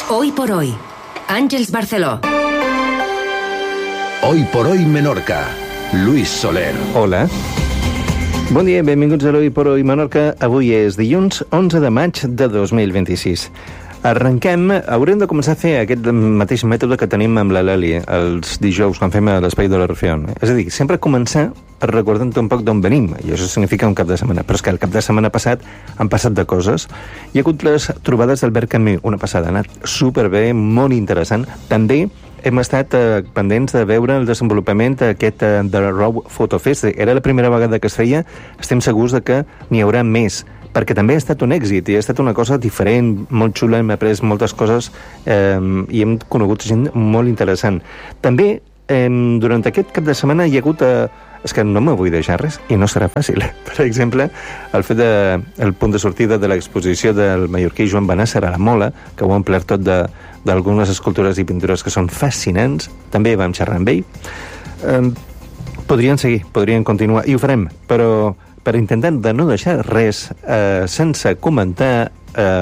Hoy por hoy, Àngels Barceló. Hoy por hoy Menorca, Luis Soler. Hola. Bon dia, benvinguts a l'Hoy por Hoy Menorca. Avui és dilluns 11 de maig de 2026. Arrenquem, haurem de començar a fer aquest mateix mètode que tenim amb la Leli els dijous quan fem l'espai de l'Orfeón. És a dir, sempre començar recordant un poc d'on venim, i això significa un cap de setmana. Però és que el cap de setmana passat han passat de coses. Hi ha hagut les trobades d'Albert Camus, una passada, ha anat superbé, molt interessant. També hem estat pendents de veure el desenvolupament d'aquest de Raw Photo Fest. Era la primera vegada que es feia, estem segurs de que n'hi haurà més, perquè també ha estat un èxit i ha estat una cosa diferent, molt xula, hem après moltes coses i hem conegut gent molt interessant. També, durant aquest cap de setmana hi ha hagut... És que no me vull deixar res, i no serà fàcil. Per exemple, el fet el punt de sortida de l'exposició del mallorquí Joan Benasser a la Mola, que ho ha omplert tot d'algunes escultures i pintures que són fascinants. També vam xerrar amb ell. Podrien seguir, podrien continuar, i ho farem, però per intentar de no deixar res sense comentar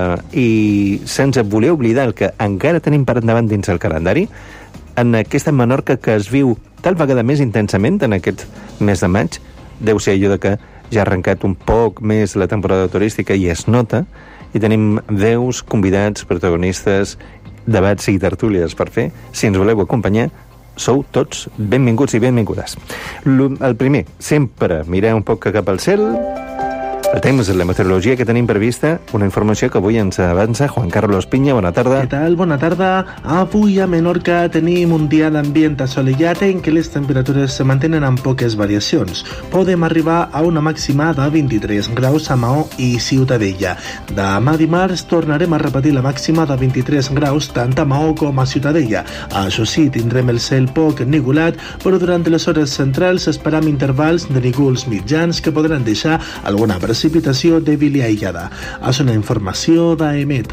i sense voler oblidar el que encara tenim per endavant dins el calendari, en aquesta Menorca que es viu tal vegada més intensament en aquest mes de maig, deu ser allò de que ja ha arrencat un poc més la temporada turística i es nota, i tenim veus, convidats, protagonistes, debats i tertúlies per fer. Si ens voleu acompanyar, sou tots benvinguts i benvingudes. El primer, sempre mirar un poc cap al cel. El temps, la meteorologia que tenim prevista, una informació que avui ens avança Juan Carlos Piña. Bona tarda. Què tal? Bona tarda. Avui a Menorca tenim un dia d'ambient assolellat en què les temperatures se mantenen amb poques variacions. Podem arribar a una màxima de 23 graus a Maó i Ciutadella. Demà dimarts tornarem a repetir la màxima de 23 graus tant a Maó com a Ciutadella. Això sí, tindrem el cel poc ennuvolat, però durant les hores centrals esperam intervals de núvols mitjans que podran deixar alguna precipitació débil i aïllada. És una informació d'AEMET.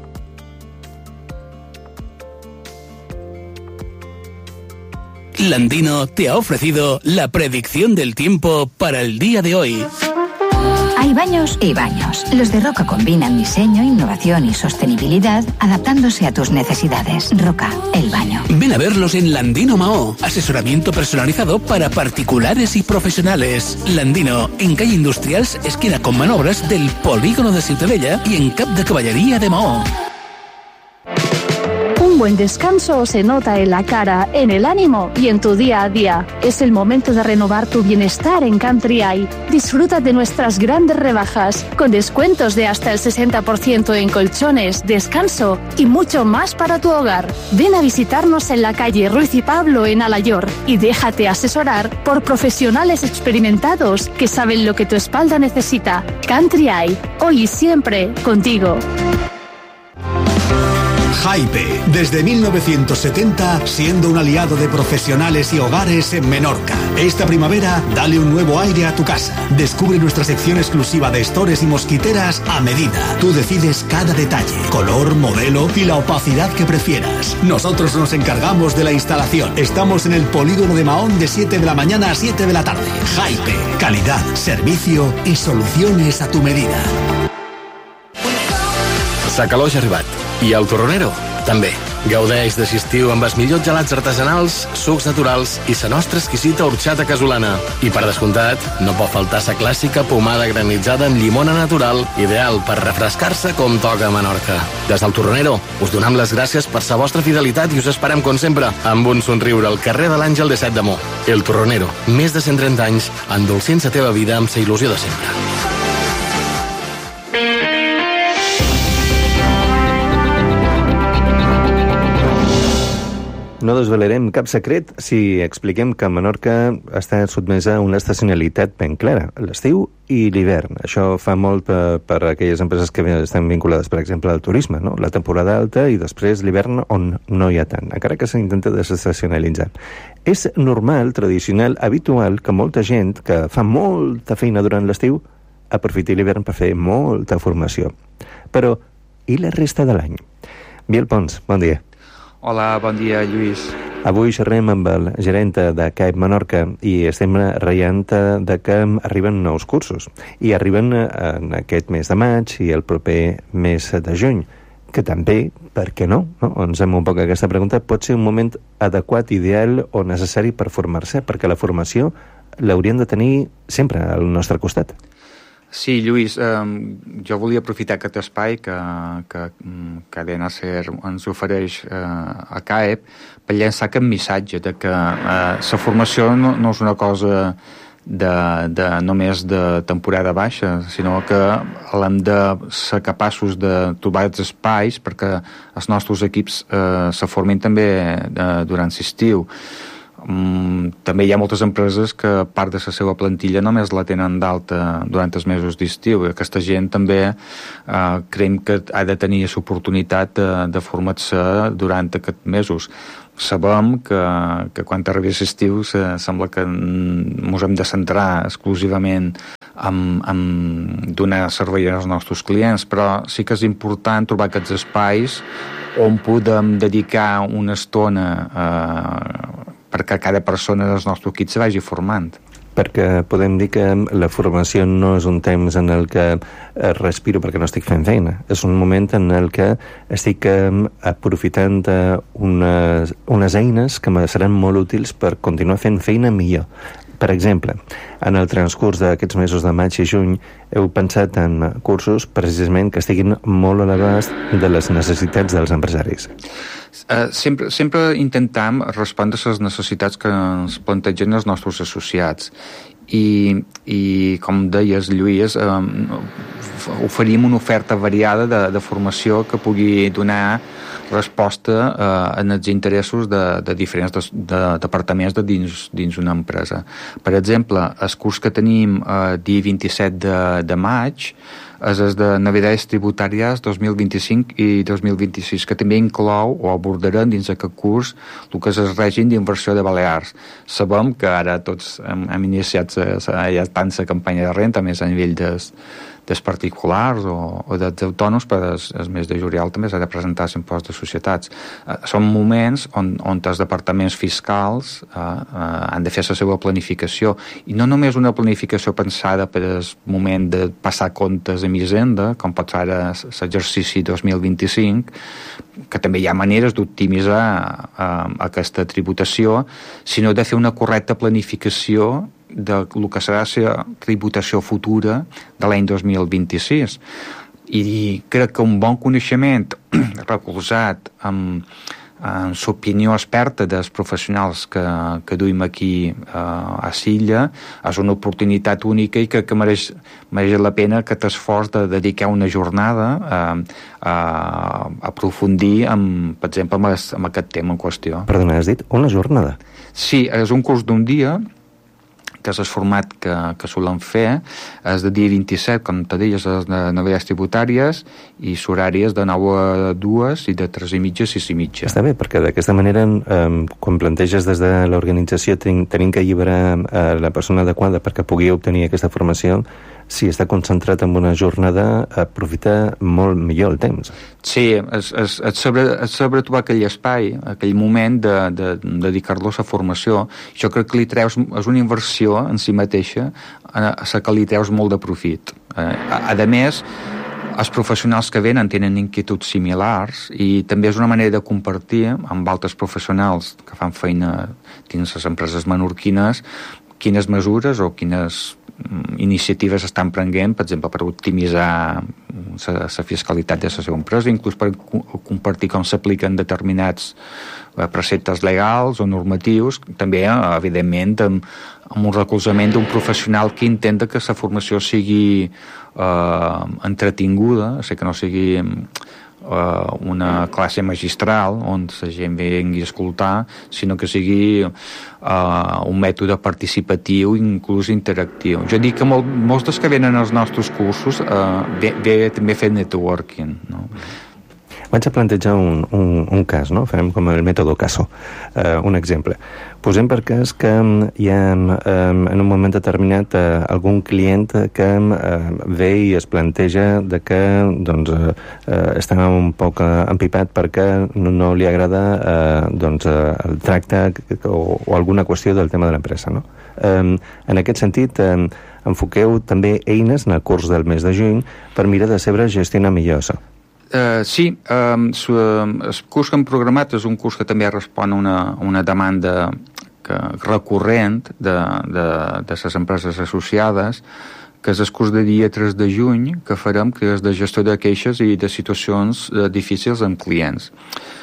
Landino te ha ofrecido la predicción del tiempo para el día de hoy. Hay baños y baños. Los de Roca combinan diseño, innovación y sostenibilidad, adaptándose a tus necesidades. Roca, el baño. Ven a verlos en Landino Mahó. Asesoramiento personalizado para particulares y profesionales. Landino, en calle Industrials, esquina con Manobras del Polígono de Ciutadella y en Cap de Caballería de Mahó. Un buen descanso se nota en la cara, en el ánimo y en tu día a día. Es el momento de renovar tu bienestar en Country Eye. Disfruta de nuestras grandes rebajas, con descuentos de hasta el 60% en colchones, descanso y mucho más para tu hogar. Ven a visitarnos en la calle Ruiz y Pablo en Alayor y déjate asesorar por profesionales experimentados que saben lo que tu espalda necesita. Country Eye, hoy y siempre contigo. Hype, desde 1970, siendo un aliado de profesionales y hogares en Menorca. Esta primavera, dale un nuevo aire a tu casa. Descubre nuestra sección exclusiva de estores y mosquiteras a medida. Tú decides cada detalle, color, modelo y la opacidad que prefieras. Nosotros nos encargamos de la instalación. Estamos en el Polígono de Mahón de 7 de la mañana a 7 de la tarde. Hype, calidad, servicio y soluciones a tu medida. Sa calor ja ha arribat. I el Torronero, també. Gaudeix d'aquest estiu amb els millors gelats artesanals, sucs naturals i sa nostra exquisita horxata casolana. I per descomptat, no pot faltar sa clàssica pomada granitzada amb llimona natural, ideal per refrescar-se com toca a Menorca. Des del Torronero, us donem les gràcies per sa vostra fidelitat i us esperem, com sempre, amb un somriure al carrer de l'Àngel de Set de Mo. El Torronero, més de 130 anys, endolcint la teva vida amb sa il·lusió de sempre. No desvelarem cap secret si expliquem que Menorca està sotmesa a una estacionalitat ben clara, l'estiu i l'hivern. Això fa molt per aquelles empreses que estan vinculades, per exemple, al turisme, no? La temporada alta i després l'hivern on no hi ha tant, encara que s'intenta desestacionalitzar. És normal, tradicional, habitual que molta gent que fa molta feina durant l'estiu aprofiti l'hivern per fer molta formació. Però, i la resta de l'any? Biel Pons, bon dia. Hola, bon dia, Lluís. Avui xerrem amb el gerent de CAEP Menorca i estem reient de que arriben nous cursos i arriben en aquest mes de maig i el proper mes de juny. que també, per què no? Ens fem un poc aquesta pregunta, pot ser un moment adequat, ideal o necessari per formar-se, perquè la formació l'hauríem de tenir sempre al nostre costat. Sí, Lluís, jo volia aprofitar aquest espai que Cadena SER ens ofereix a CAEP per llançar aquest missatge de que la formació no és una cosa només de temporada baixa, sinó que hem de ser capaços de trobar els espais perquè els nostres equips se formin també durant l'estiu. També hi ha moltes empreses que part de la seva plantilla només la tenen d'alta durant els mesos d'estiu. Aquesta gent també creiem que ha de tenir l'oportunitat de formar-se durant aquests mesos. Sabem que quan arribi l'estiu sembla que ens hem de centrar exclusivament en donar servei als nostres clients, però sí que és important trobar aquests espais on podem dedicar una estona perquè cada persona dels nostres equips se vagi formant. Perquè podem dir que la formació no és un temps en el que respiro perquè no estic fent feina. És un moment en el que estic aprofitant unes eines que me seran molt útils per continuar fent feina millor. Per exemple, en el transcurs d'aquests mesos de maig i juny heu pensat en cursos precisament que estiguin molt a l'abast de les necessitats dels empresaris. Sempre intentem respondre a les necessitats que ens plantegen els nostres associats i com deies, Lluís, oferim una oferta variada de formació que pugui donar resposta en els interessos de diferents departaments dins una empresa. Per exemple, el curs que tenim dia 27 de maig és el de Navidades Tributàries 2025 i 2026, que també inclou o abordarem dins aquest curs el que és el règim d'inversió de Balears. Sabem que ara tots hem iniciat ja tant la campanya de renta, més a nivell dels particulars o dels autònoms, però el mes de juliol també s'ha de presentar l'impost de societats. Són moments on els departaments fiscals han de fer la seva planificació, i no només una planificació pensada per al moment de passar comptes amb Hisenda, com pot ser ara l'exercici 2025, que també hi ha maneres d'optimitzar aquesta tributació, sinó de fer una correcta planificació del que serà la tributació futura de l'any 2026. I crec que un bon coneixement recolzat en l'opinió experta dels professionals que duim aquí a Silla és una oportunitat única i crec que mereix la pena aquest esforç de dedicar una jornada a aprofundir, per exemple, en aquest tema en qüestió. Perdona, has dit una jornada? Sí, és un curs d'un dia, que és el format que solen fer, és de dia 27, com te deies, les Navidades Tributàries, i l'horari és de 9 a 2 i de 3 i mitja a 6 i mitja. Està bé, perquè d'aquesta manera, quan planteges des de l'organització tenim que alliberar la persona adequada perquè pugui obtenir aquesta formació, si està concentrat en una jornada, aprofita molt millor el temps. Sí, és saber trobar aquell espai, aquell moment de dedicar-lo a la formació. Jo crec que li treus, és una inversió en si mateixa, a la que li treus molt de profit. A més, els professionals que venen tenen inquietuds similars i també és una manera de compartir amb altres professionals que fan feina dins les empreses menorquines quines mesures o quines iniciatives estan prenent, per exemple, per optimitzar la fiscalitat de la seva empresa, inclús per compartir com s'apliquen determinats preceptes legals o normatius, també, evidentment, amb un recolzament d'un professional que intenta que la formació sigui entretinguda, o sigui, que no sigui una classe magistral on la gent vengui a escoltar, sinó que sigui un mètode participatiu i inclús interactiu. Jo dic que molts dels que venen als nostres cursos ve també a fer networking, no? Vaig a plantejar un cas, no? Farem com el mètode Caso, un exemple. Posem per cas que hi ha en un moment determinat algun client que ve i es planteja de que està un poc empipat perquè no li agrada el tracte o alguna qüestió del tema de l'empresa, no? En aquest sentit, enfoqueu també eines en el curs del mes de juny per mirar de saber gestionar millor això. Sí, el curs que hem programat és un curs que també respon a una demanda recurrent de les empreses associades, que és el curs de dia 3 de juny que farem, que és de gestió de queixes i de situacions difícils amb clients.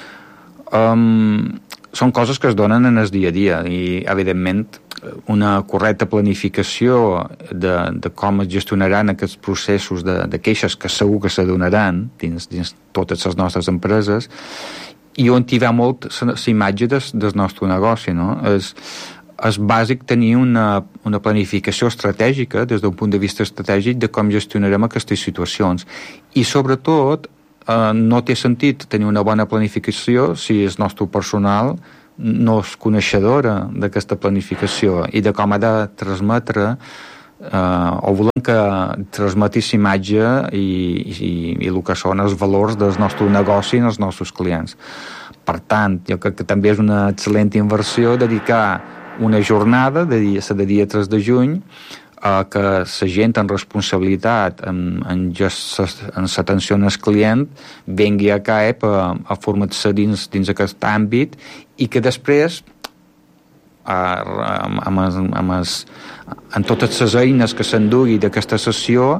Són coses que es donen en el dia a dia i, evidentment, una correcta planificació de com es gestionaran aquests processos de queixes que segur que s'adonaran dins totes les nostres empreses i on hi va molt la imatge del nostre negoci, no? És bàsic tenir una planificació estratègica des d'un punt de vista estratègic de com gestionarem aquestes situacions i sobretot no té sentit tenir una bona planificació si el nostre personal no és coneixedora d'aquesta planificació i de com ha de transmetre o volem que transmeti la imatge i el que són els valors del nostre negoci i els nostres clients. Per tant, jo crec que també és una excel·lent inversió dedicar una jornada la de dia 3 de juny que la gent amb responsabilitat en l'atenció al client vengui a CAEP a formar-se dins aquest àmbit i que després amb totes les eines que s'endugui d'aquesta sessió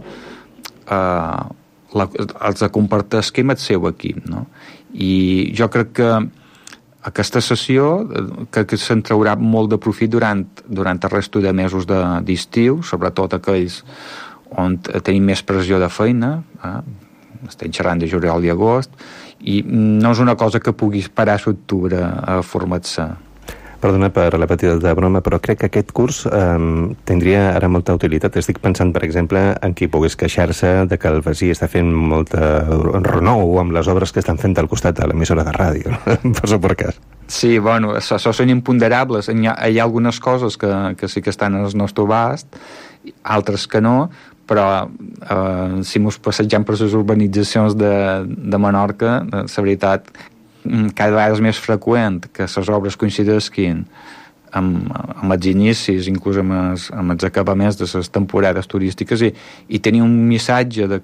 els compartisc amb el seu equip, no? I jo crec que aquesta sessió que se'n traurà molt de profit durant el resto de mesos d'estiu, sobretot aquells on tenim més pressió de feina, estem xerrant de juliol i agost, i no és una cosa que pugui esperar a l'octubre a formar-se. Perdona per la petita broma, però crec que aquest curs tindria ara molta utilitat. Estic pensant, per exemple, en qui pogués queixar-se de que el vecí està fent molta renou amb les obres que estan fent al costat de l'emissora de ràdio, per per cas. Sí, bueno, això són imponderables. Hi ha algunes coses que sí que estan al nostre abast, altres que no, però si mos passegem per les urbanitzacions de Menorca, la veritat, cada vegada és més freqüent que les obres coincidisquin amb els inicis, inclús amb els acabaments de les temporades turístiques i tenir un missatge de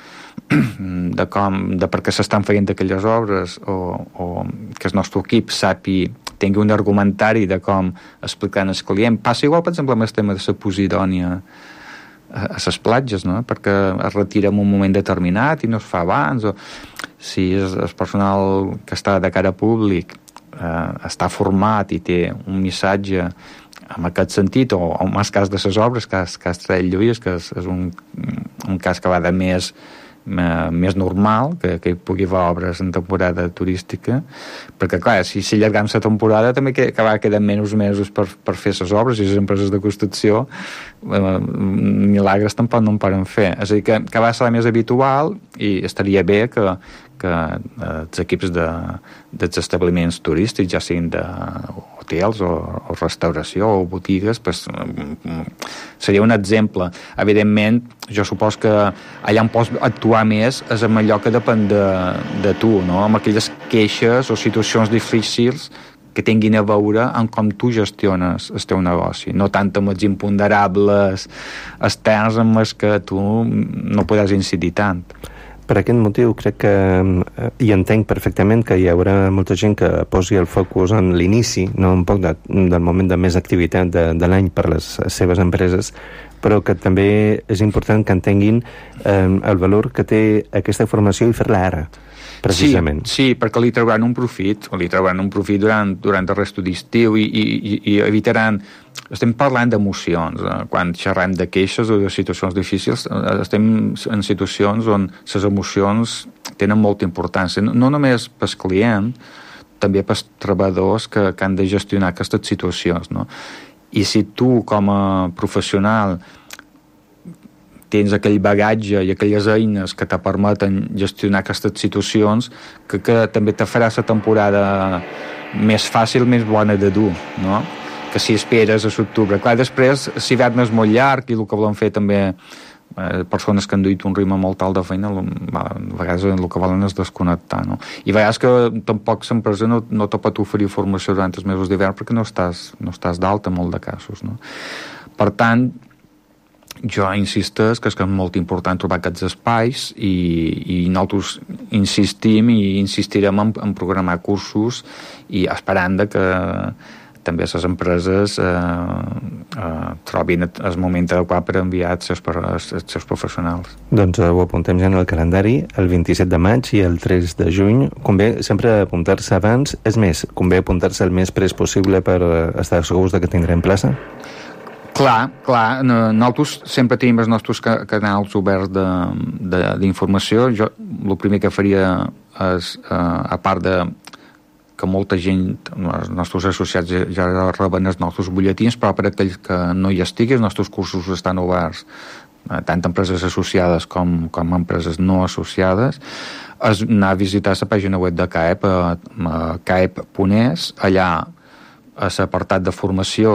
per què s'estan fent aquelles obres o que el nostre equip tingui un argumentari de com explicar al client. Passa igual, per exemple, amb el tema de la Posidònia a les platges, no? Perquè es retira en un moment determinat i no es fa abans, o si el personal que està de cara a públic està format i té un missatge en aquest sentit, o en el cas de les obres que has tret Lluís, que és un cas que va de més normal, que hi pugui haver obres en temporada turística, perquè clar, si allargam la temporada també queden menys mesos per fer les obres i les empreses de construcció milagres tampoc no en poden fer, és a dir que va ser més habitual i estaria bé que els equips dels establiments turístics, ja siguin d'hotels o restauració o botigues, pues, seria un exemple. Evidentment, jo supos que allà on pots actuar més és amb allò que depèn de tu, no? Amb aquelles queixes o situacions difícils que tinguin a veure amb com tu gestiones el teu negoci, no tant amb els imponderables externs amb els que tu no podràs incidir tant. Per aquest motiu crec que i entenc perfectament que hi haurà molta gent que posi el focus en l'inici, no un poc del moment de més activitat de l'any per les seves empreses, però que també és important que entenguin el valor que té aquesta formació i fer-la ara, precisament. Sí, perquè li trauran un profit durant el rest d'estiu i evitaran. Estem parlant d'emocions. Quan xerrem de queixes o de situacions difícils, estem en situacions on les emocions tenen molta importància. No només pel client, també pels treballadors que han de gestionar aquestes situacions, no? I si tu, com a professional, tens aquell bagatge i aquelles eines que te permeten gestionar aquestes situacions, que també te farà la temporada més fàcil, més bona de dur, no? Que si esperes a l'octubre. Clar, després, si l'hivern és molt llarg i el que volen fer també persones que han duit un ritme molt alt de feina, a vegades el que volen és desconnectar, no? I a vegades que tampoc l'empresa no te pot oferir formació durant els mesos d'hivern perquè no estàs d'alta en molt de casos, no? Per tant, jo insisteix que és molt important trobar aquests espais i nosaltres insistim i insistirem en programar cursos i esperant que també les empreses trobin el moment adequat per enviar els seus professionals. Doncs ho apuntem ja en el calendari, el 27 de maig i el 3 de juny. Convé sempre apuntar-se abans, és més, convé apuntar-se el més pres possible per estar segurs que tindrem plaça? Clar, nosaltres sempre tenim els nostres canals oberts d'informació. Jo el primer que faria és, a part de que molta gent, els nostres associats ja reben els nostres butlletins, però per aquells que no hi estigui, els nostres cursos estan oberts tant empreses associades com empreses no associades, és anar a visitar la pàgina web de CAEP, caep.es. Allà, a l'apartat de formació,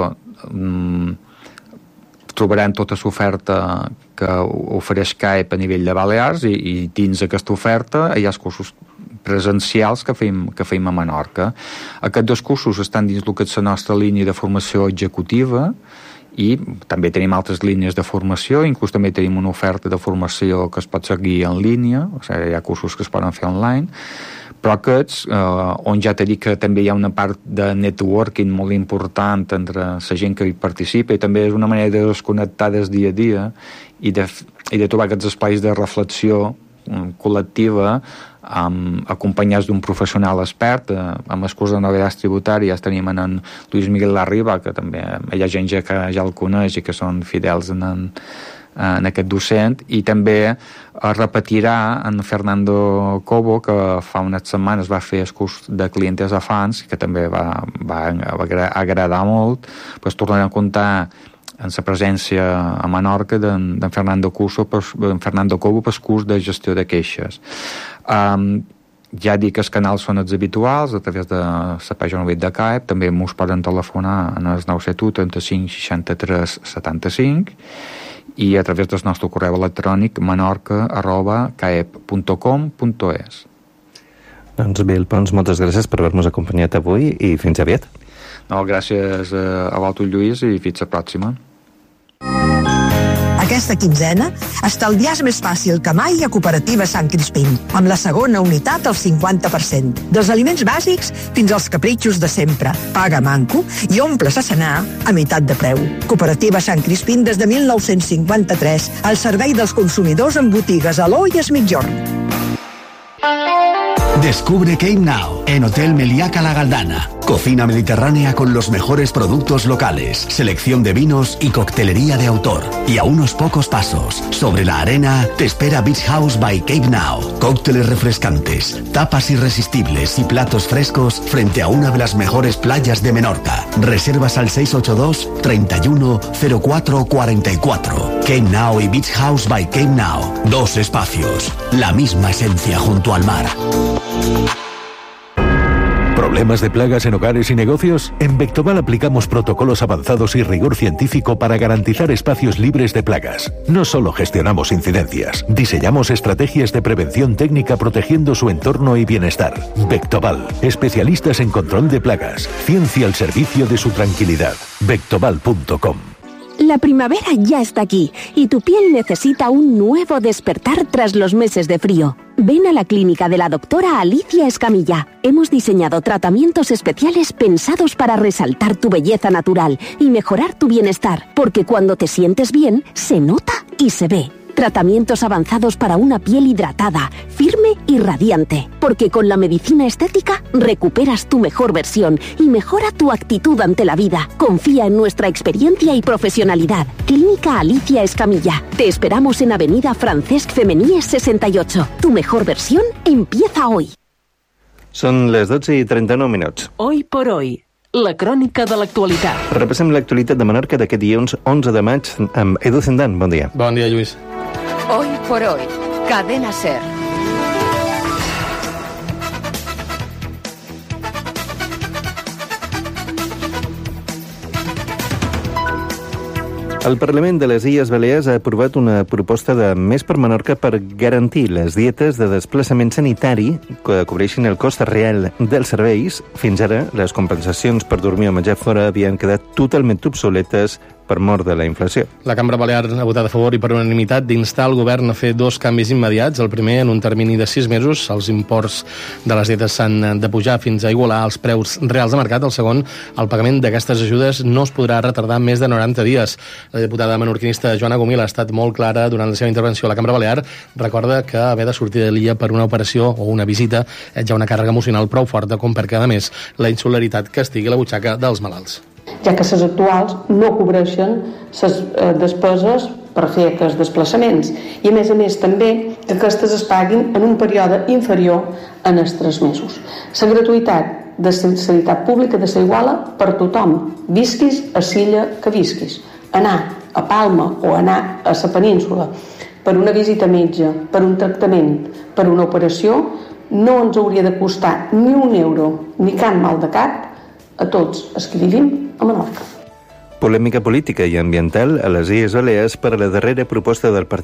trobaran tota l'oferta que ofereix CAEP a nivell de Balears i dins aquesta oferta hi ha els cursos presencials que fem a Menorca. Aquests dos cursos estan dins el que és la nostra línia de formació executiva i també tenim altres línies de formació, inclús també tenim una oferta de formació que es pot seguir en línia, o sigui, hi ha cursos que es poden fer online, però aquests, on ja t'he dit que també hi ha una part de networking molt important entre la gent que hi participa i també és una manera de desconnectar des dia a dia i de trobar aquests espais de reflexió col·lectiva acompanyats d'un professional expert. Amb el curs de novedades tributàries tenim en Lluís Miguel Larriba, que també hi ha gent que ja el coneix i que són fidels en aquest docent, i també repetirà en Fernando Cobo, que fa unes setmanes va fer el curs de clientes a fans, que també va agradar molt. Pues tornarem a comptar en la presència a Menorca d'en Fernando Cobo per curs de gestió de queixes. Ja dic que els canals són els habituals a través de la pàgina web de CAEP, també mos poden telefonar en el 971 35 63 75 i a través del nostre correu electrònic menorca@caep.com.es. Doncs bé, Pons, moltes gràcies per haver-nos acompanyat avui i fins aviat. No, gràcies a vosaltres, Lluís, i fins la pròxima. Aquesta quinzena, estalviar és més fàcil que mai a Cooperativa Sant Crispín, amb la segona unitat al 50%. Dels aliments bàsics fins als capritxos de sempre. Paga manco i omples a cenar a meitat de preu. Cooperativa Sant Crispín des de 1953, al servei dels consumidors en botigues a l'O i es Migjorn. Descubre Cape Now en Hotel Meliaca La Galdana. Cocina mediterránea con los mejores productos locales, selección de vinos y coctelería de autor. Y a unos pocos pasos, sobre la arena, te espera Beach House by Cape Now. Cócteles refrescantes, tapas irresistibles y platos frescos frente a una de las mejores playas de Menorca. Reservas al 682 31 04 44. Cape Now y Beach House by Cape Now. Dos espacios, la misma esencia junto al mar. ¿Problemas de plagas en hogares y negocios? En Vectoval aplicamos protocolos avanzados y rigor científico para garantizar espacios libres de plagas. No solo gestionamos incidencias, diseñamos estrategias de prevención técnica protegiendo su entorno y bienestar. Vectoval, especialistas en control de plagas. Ciencia al servicio de su tranquilidad. Vectoval.com. La primavera ya está aquí y tu piel necesita un nuevo despertar tras los meses de frío. Ven a la clínica de la doctora Alicia Escamilla. Hemos diseñado tratamientos especiales pensados para resaltar tu belleza natural y mejorar tu bienestar, porque cuando te sientes bien, se nota y se ve. Tratamientos avanzados para una piel hidratada, firme y radiante. Porque con la medicina estética recuperas tu mejor versión y mejora tu actitud ante la vida. Confía en nuestra experiencia y profesionalidad. Clínica Alicia Escamilla. Te esperamos en Avenida Francesc Femenies 68. Tu mejor versión empieza hoy. Són les 12:39. Hoy por hoy. La crònica de l'actualitat. Repassem l'actualitat de Menorca d'aquest dilluns 11 de maig amb Edu Zendan. Bon dia. Bon dia, Lluís. Hoy por hoy, Cadena SER. El Parlament de les Illes Balears ha aprovat una proposta de Més per Menorca per garantir les dietes de desplaçament sanitari que cobreixin el cost real dels serveis. Fins ara, les compensacions per dormir o menjar fora havien quedat totalment obsoletes per mort de la inflació. La Cambra Balear ha votat a favor i per unanimitat d'instar el govern a fer 2 canvis immediats. El primer, en un termini de 6 mesos, els imports de les dietes s'han de pujar fins a igualar els preus reals de mercat. El segon, el pagament d'aquestes ajudes no es podrà retardar més de 90 dies. La diputada menorquinista Joana Gomil ha estat molt clara durant la seva intervenció a la Cambra Balear. Recorda que haver de sortir de l'illa per una operació o una visita és ja una càrrega emocional prou forta com perquè, a més, la insolidaritat castigui la butxaca dels malalts. Ja que les actuals no cobreixen les despeses per fer aquests desplaçaments i, a més, també que aquestes es paguin en un període inferior en els 3 mesos. La gratuïtat de sanitat pública de la Iguala per tothom, visquis a l'illa que visquis. Anar a Palma o anar a la península per una visita a metge, per un tractament, per una operació, no ens hauria de costar ni un euro ni cap mal de cap a tots els que vivim a Menorca. Polèmica política i ambiental a les Illes Balears per a la darrera proposta del Partit